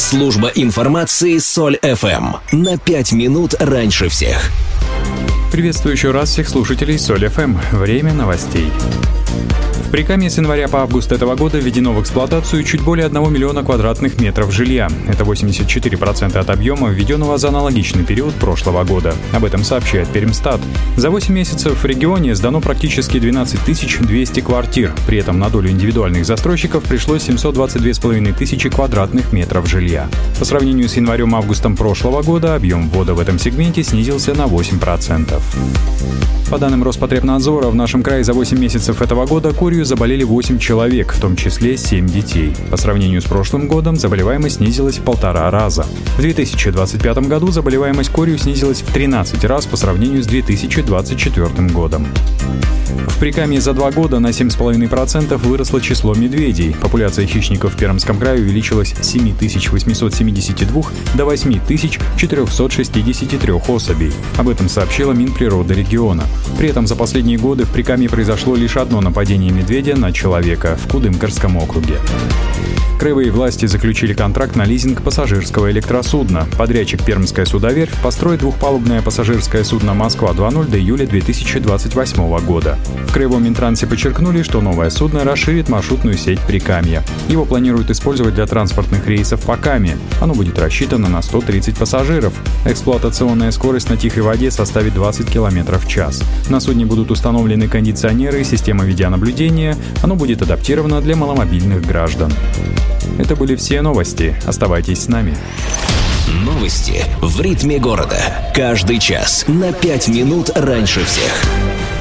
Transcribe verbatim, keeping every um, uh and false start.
Служба информации Соль эф эм. На пять минут раньше всех. Приветствую еще раз всех слушателей Соль эф эм. Время новостей. В Прикамье с января по август этого года введено в эксплуатацию чуть более одного миллиона квадратных метров жилья. Это восемьдесят четыре процента от объема, введенного за аналогичный период прошлого года. Об этом сообщает Пермстат. За восемь месяцев в регионе сдано практически двенадцать тысяч двести квартир. При этом на долю индивидуальных застройщиков пришлось семьсот двадцать две с половиной тысячи квадратных метров жилья. По сравнению с январем-августом прошлого года объем ввода в этом сегменте снизился на восемь процентов. По данным Роспотребнадзора, в нашем крае за восемь месяцев этого года корью заболели восемь человек, в том числе семь детей. По сравнению с прошлым годом заболеваемость снизилась в полтора раза. В две тысячи двадцать пятом году заболеваемость корью снизилась в тринадцать раз по сравнению с две тысячи двадцать четвёртым годом. В Прикамье за два года на семь целых пять десятых процента выросло число медведей. Популяция хищников в Пермском крае увеличилась с семь тысяч восемьсот семидесяти двух до восемь тысяч четырехсот шестидесяти трёх особей. Об этом сообщила Минприроды региона. При этом за последние годы в Прикамье произошло лишь одно нападение медведя на человека в Кудымкарском округе. Краевые власти заключили контракт на лизинг пассажирского электросудна. Подрядчик «Пермская судоверфь» построит двухпалубное пассажирское судно «Москва два ноль» до июля две тысячи двадцать восьмого года. В Краевом Минтрансе подчеркнули, что новое судно расширит маршрутную сеть Прикамья. Его планируют использовать для транспортных рейсов по Каме. Оно будет рассчитано на сто тридцать пассажиров. Эксплуатационная скорость на тихой воде составит двадцать километров в час. На судне будут установлены кондиционеры и система видеонаблюдения. Оно будет адаптировано для маломобильных граждан. Это были все новости. Оставайтесь с нами. Новости в ритме города. Каждый час на пять минут раньше всех.